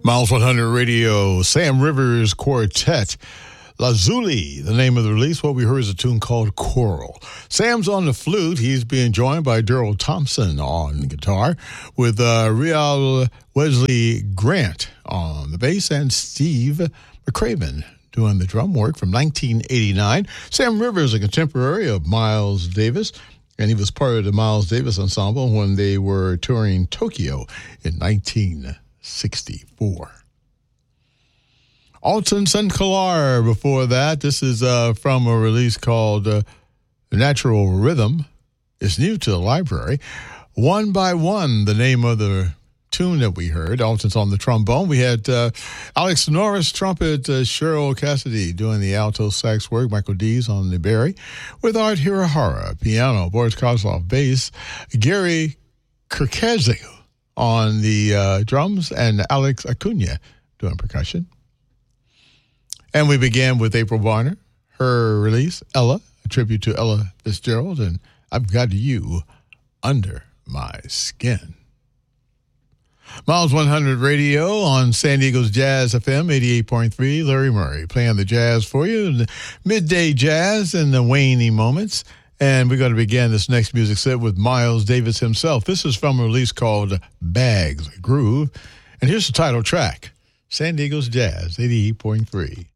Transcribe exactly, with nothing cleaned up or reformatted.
Miles one hundred Radio, Sam Rivers Quartet. Lazuli, the name of the release. What we heard is a tune called Coral. Sam's on the flute. He's being joined by Daryl Thompson on guitar, with uh, Real Wesley Grant on the bass, and Steve McCraven doing the drum work from nineteen eighty-nine. Sam Rivers, a contemporary of Miles Davis, and he was part of the Miles Davis Ensemble when they were touring Tokyo in nineteen sixty-four. Alton Saint Clair before that. This is uh, from a release called uh, Natural Rhythm. It's new to the library. One by One, the name of the tune that we heard. Alton's on the trombone. We had uh, Alex Norris trumpet, uh, Cheryl Cassidy doing the alto sax work, Michael Dees on the bari, with Art Hirahara piano, Boris Kozlov bass, Gary Kirkazu on the uh, drums, and Alex Acuna doing percussion. And we began with April Varner, her release, Ella, a tribute to Ella Fitzgerald, and I've Got You Under My Skin. Miles one hundred Radio on San Diego's Jazz F M eighty-eight point three. Larry Murray playing the jazz for you, the midday jazz and the waning moments. And we're going to begin this next music set with Miles Davis himself. This is from a release called Bags Groove. And here's the title track, San Diego's Jazz eighty-eight point three.